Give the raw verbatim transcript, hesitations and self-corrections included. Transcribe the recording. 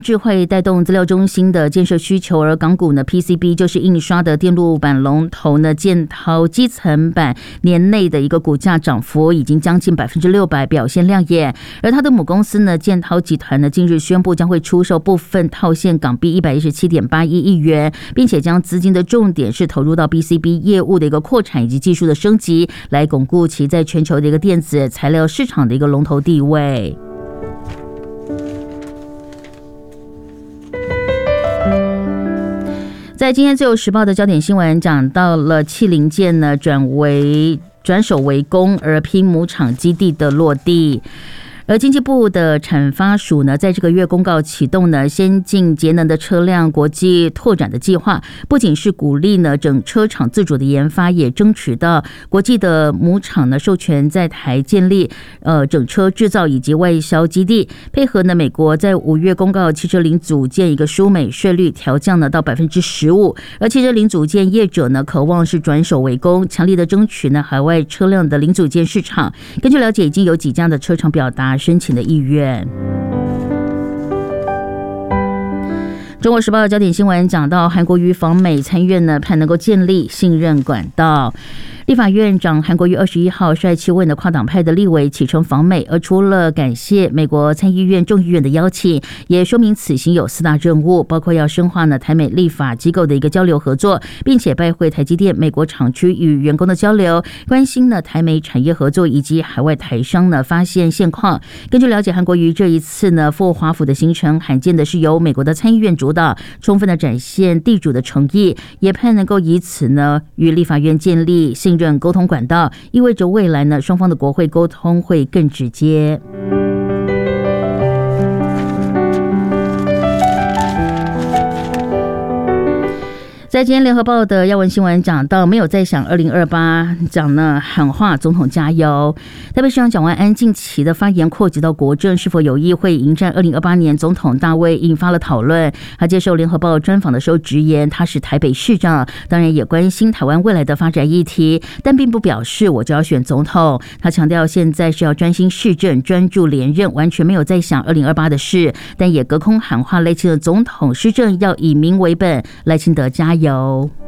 智慧带动资料中心的建设需求，而港股呢 P C B 就是印刷的电路板龙头呢建滔基层板年内的一个股价涨幅已经将近百分之六百，表现亮眼。而它的母公司呢建滔集团呢近日宣布将会出售部分套现港币一百一十七点八一亿元，并且将资金的重点是投入到 B C B 业务的一个扩产以及技术的升级，来巩固其在全球的一个电子材料市场的一个龙头地位。在今天自由时报的焦点新闻讲到了汽零件呢转为转手为攻，而拼母厂基地的落地。而经济部的产发署呢，在这个月公告启动呢先进节能的车辆国际拓展的计划，不仅是鼓励呢整车厂自主的研发，也争取到国际的母厂呢授权在台建立呃整车制造以及外销基地，配合呢美国在五月公告汽车零组件一个输美税率调降呢到百分之十五，而汽车零组件业者呢渴望是转手为攻，强力的争取呢海外车辆的零组件市场。根据了解，已经有几家的车厂表达申请的意愿。中国时报的焦点新闻讲到，韩国瑜访美参院呢，盼能够建立信任管道。立法院长韩国瑜二十一号率七位的跨党派的立委启程访美，而除了感谢美国参议院、众议院的邀请，也说明此行有四大任务，包括要深化呢台美立法机构的一个交流合作，并且拜会台积电美国厂区与员工的交流，关心呢台美产业合作以及海外台商呢发现现况。根据了解，韩国瑜这一次呢赴华府的行程，罕见的是由美国的参议院主导，充分的展现地主的诚意，也盼能够以此呢与立法院建立信任沟通管道，意味着未来呢双方的国会沟通会更直接。在今天联合报的要闻新闻讲到，没有再想二零二八，讲呢喊话总统加油。台北市长蒋万安近期的发言扩及到国政是否有意会迎战二零二八年总统大位，引发了讨论。他接受联合报专访的时候直言，他是台北市长，当然也关心台湾未来的发展议题，但并不表示我就要选总统。他强调现在是要专心市政，专注连任，完全没有在想二零二八的事，但也隔空喊话赖清德总统施政要以民为本，赖清德加油。有